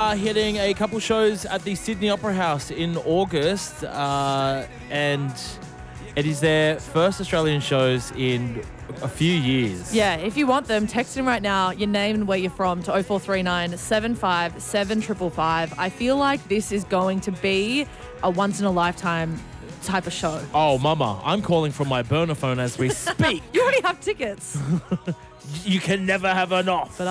are hitting a couple shows at the Sydney Opera House in August, and it is their first Australian shows in a few years. Yeah, if you want them, text him right now, your name and where you're from, to 0439 757 555. I feel like this is going to be a once-in-a-lifetime type of show. Oh, mama, I'm calling from my burner phone as we speak. You already have tickets. You can never have enough.